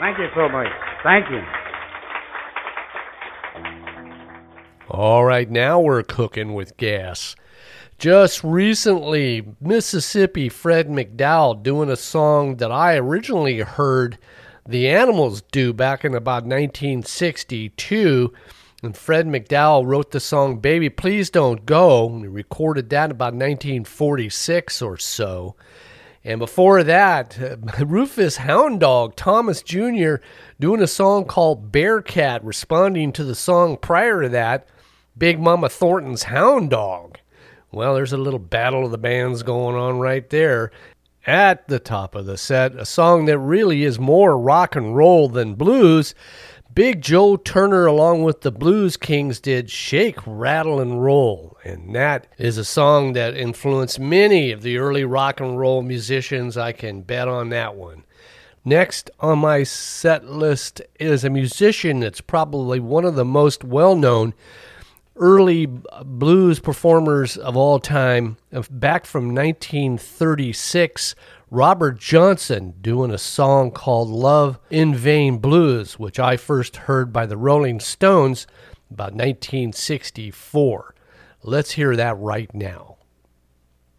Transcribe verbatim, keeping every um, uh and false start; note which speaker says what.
Speaker 1: Thank you so much. Thank you.
Speaker 2: All right, now we're cooking with gas. Just recently, Mississippi Fred McDowell doing a song that I originally heard the Animals do back in about nineteen sixty-two. And Fred McDowell wrote the song Baby Please Don't Go. And he recorded that in about nineteen forty-six or so. And before that, uh, Rufus Hound Dog Thomas Junior doing a song called Bearcat, responding to the song prior to that, Big Mama Thornton's Hound Dog. Well, there's a little battle of the bands going on right there. At the top of the set, a song that really is more rock and roll than blues, Big Joe Turner along with the Blues Kings did Shake, Rattle, and Roll. And that is a song that influenced many of the early rock and roll musicians. I can bet on that one. Next on my set list is a musician that's probably one of the most well-known early blues performers of all time. Back from nineteen thirty-six, Robert Johnson doing a song called Love in Vain Blues, which I first heard by the Rolling Stones about nineteen sixty-four. Let's hear that right now.